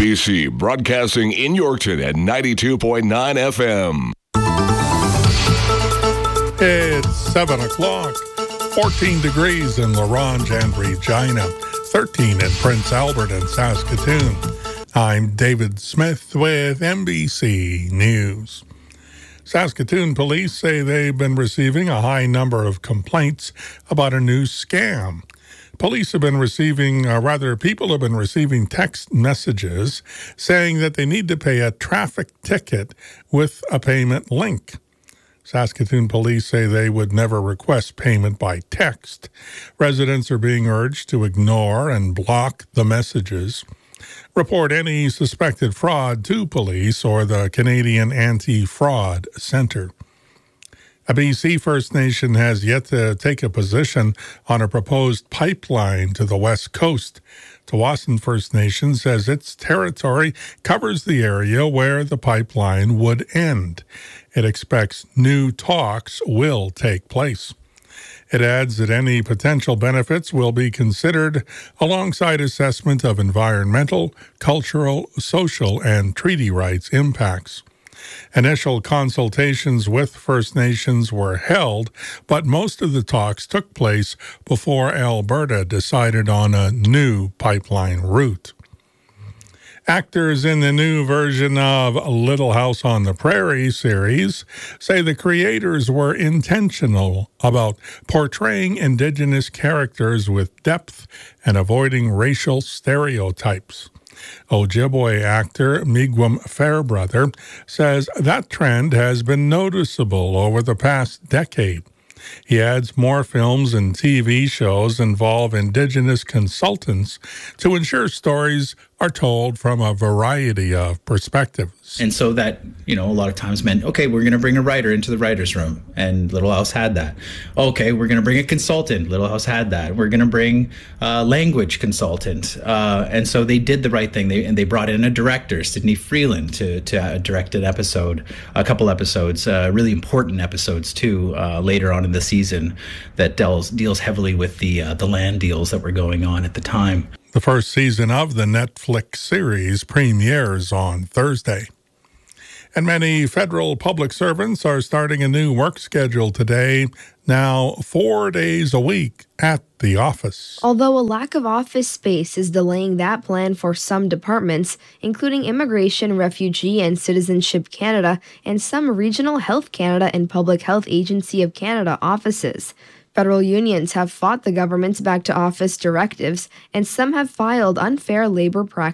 MBC, broadcasting in Yorkton at 92.9 FM. It's 7 o'clock, 14 degrees in La Ronge and Regina, 13 in Prince Albert and Saskatoon. I'm David Smith with MBC News. Saskatoon police say they've been receiving a high number of complaints about a new scam. People have been receiving text messages saying that they need to pay a traffic ticket with a payment link. Saskatoon police say they would never request payment by text. Residents are being urged to ignore and block the messages. Report any suspected fraud to police or the Canadian Anti-Fraud Centre. A BC First Nation has yet to take a position on a proposed pipeline to the west coast. Tsawwassen First Nation says its territory covers the area where the pipeline would end. It expects new talks will take place. It adds that any potential benefits will be considered alongside assessment of environmental, cultural, social, and treaty rights impacts. Initial consultations with First Nations were held, but most of the talks took place before Alberta decided on a new pipeline route. Actors in the new version of Little House on the Prairie series say the creators were intentional about portraying Indigenous characters with depth and avoiding racial stereotypes. Ojibwe actor Miigwem Fairbrother says that trend has been noticeable over the past decade. He adds more films and TV shows involve Indigenous consultants to ensure stories are told from a variety of perspectives. And so that, a lot of times meant, okay, we're going to bring a writer into the writer's room, and Little House had that. Okay, we're going to bring a consultant. Little House had that. We're going to bring a language consultant. And so they did the right thing. They brought in a director, Sydney Freeland, to direct an episode, a couple episodes, really important episodes too, later on in the season that deals heavily with the land deals that were going on at the time. The first season of the Netflix series premieres on Thursday. And many federal public servants are starting a new work schedule today, now 4 days a week at the office. Although a lack of office space is delaying that plan for some departments, including Immigration, Refugee, and Citizenship Canada, and some Regional Health Canada and Public Health Agency of Canada offices. Federal unions have fought the government's back-to-office directives, and some have filed unfair labor practices